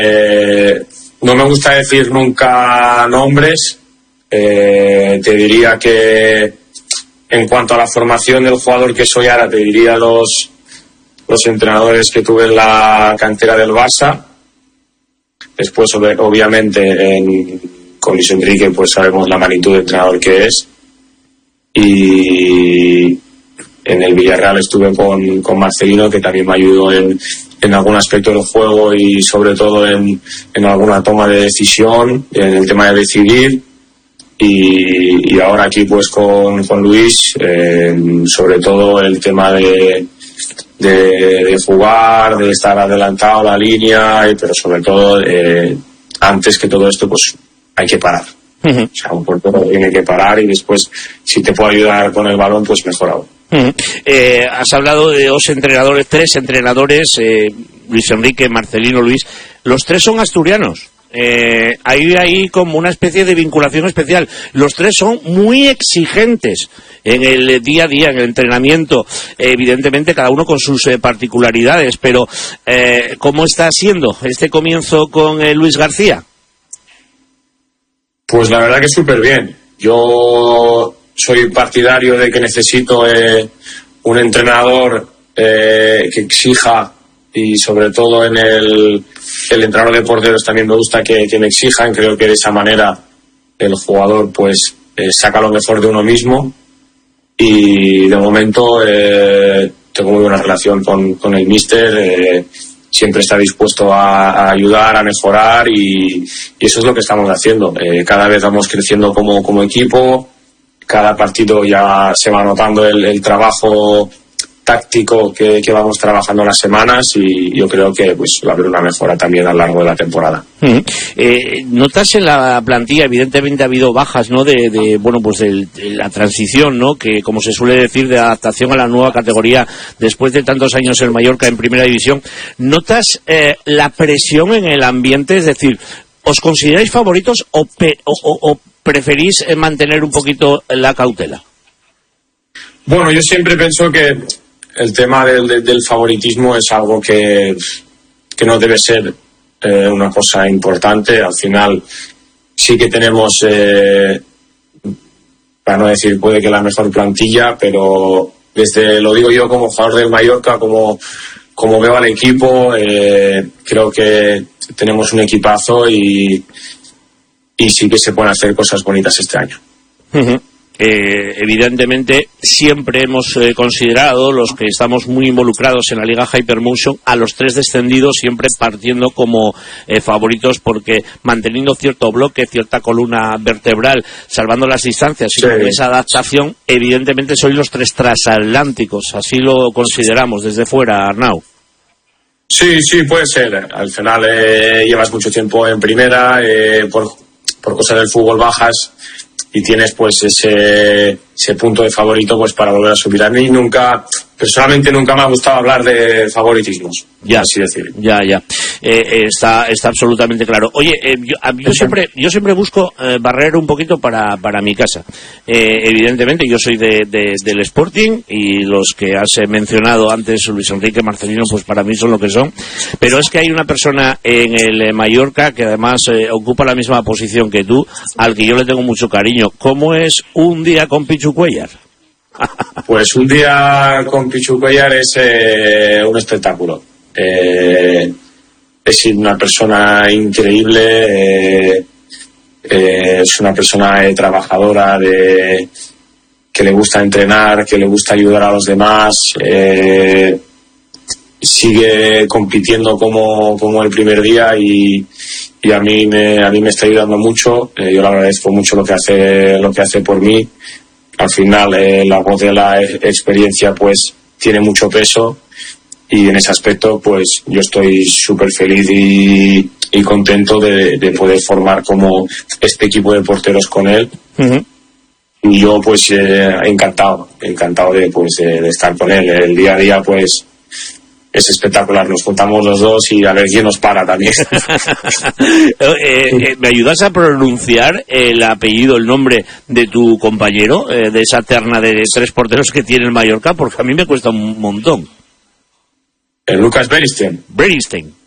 No me gusta decir nunca nombres. Te diría que en cuanto a la formación del jugador que soy ahora, te diría los entrenadores que tuve en la cantera del Barça. Después, obviamente, con Luis Enrique pues sabemos la magnitud de entrenador que es. Y en el Villarreal estuve con Marcelino, que también me ayudó en algún aspecto del juego y sobre todo en alguna toma de decisión, en el tema de decidir. Y ahora aquí pues con Luis, sobre todo el tema de jugar, de estar adelantado a la línea, pero sobre todo antes que todo esto pues hay que parar. O sea, un portero tiene que parar y después si te puede ayudar con el balón pues mejor aún. Has hablado de tres entrenadores, Luis Enrique, Marcelino, Luis. Los tres son asturianos. Hay ahí como una especie de vinculación especial. Los tres son muy exigentes en el día a día, en el entrenamiento, evidentemente cada uno con sus particularidades, pero ¿cómo está siendo este comienzo con Luis García? Pues la verdad que súper bien. Yo soy partidario de que necesito un entrenador que exija, y sobre todo en el entrenador de porteros también me gusta que me exijan. Creo que de esa manera el jugador pues saca lo mejor de uno mismo, y de momento tengo muy buena relación con el míster. Siempre está dispuesto a ayudar, a mejorar, y eso es lo que estamos haciendo. Cada vez vamos creciendo como equipo, cada partido ya se va notando el trabajo táctico que vamos trabajando las semanas, y yo creo que pues va a haber una mejora también a lo largo de la temporada. Notas en la plantilla, evidentemente ha habido bajas, ¿no? De la transición, ¿no? Que como se suele decir, de adaptación a la nueva categoría después de tantos años en Mallorca en Primera División. ¿Notas la presión en el ambiente? Es decir, ¿os consideráis favoritos o preferís mantener un poquito la cautela? Bueno, yo siempre pienso que el tema del favoritismo es algo que no debe ser una cosa importante. Al final sí que tenemos, para no decir puede que la mejor plantilla, pero lo digo yo como jugador del Mallorca, como veo al equipo, creo que tenemos un equipazo y sí que se pueden hacer cosas bonitas este año. Evidentemente siempre hemos considerado, los que estamos muy involucrados en la Liga Hypermotion, a los tres descendidos siempre partiendo como favoritos, porque manteniendo cierto bloque, cierta columna vertebral, salvando las distancias y con esa adaptación, evidentemente sois los tres transatlánticos. Así lo consideramos desde fuera, Arnau. Sí, puede ser. Al final llevas mucho tiempo en primera, por cosas del fútbol bajas, y tienes pues ese punto de favorito pues para volver a subir. A mí personalmente nunca me ha gustado hablar de favoritismos, así decir. Ya. Está absolutamente claro. Oye, yo siempre busco barrer un poquito para mi casa. Evidentemente yo soy del Sporting, y los que has mencionado antes, Luis Enrique, Marcelino, pues para mí son lo que son. Pero es que hay una persona en el Mallorca que además ocupa la misma posición que tú, al que yo le tengo mucho cariño. ¿Cómo es un día con Pichu Cuéllar? Pues un día con Pichu Cuéllar es un espectáculo. Es una persona increíble, es una persona trabajadora, que le gusta entrenar, que le gusta ayudar a los demás, sigue compitiendo como el primer día, y a mí me está ayudando mucho. Yo le agradezco mucho lo que hace por mí. Al final la voz de la experiencia pues tiene mucho peso, y en ese aspecto pues yo estoy súper feliz y contento de poder formar como este equipo de porteros con él. Y yo pues encantado de estar con él. El día a día pues es espectacular, nos juntamos los dos y a ver quién nos para también. ¿Me ayudas a pronunciar el apellido, el nombre de tu compañero, de esa terna de tres porteros que tiene el Mallorca? Porque a mí me cuesta un montón. Lucas Beristain.